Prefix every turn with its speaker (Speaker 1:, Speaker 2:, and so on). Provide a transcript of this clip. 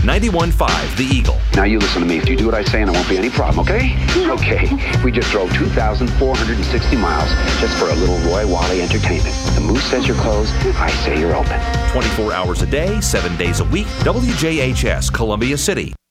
Speaker 1: 91.5 The Eagle.
Speaker 2: Now you listen to me. If you do what I say, and there won't be any problem, okay? Okay. We just drove 2,460 miles just for a little Roy Wally entertainment. The Moose says you're closed. I say you're open.
Speaker 1: 24 hours a day, 7 days a week. WJHS, Columbia City.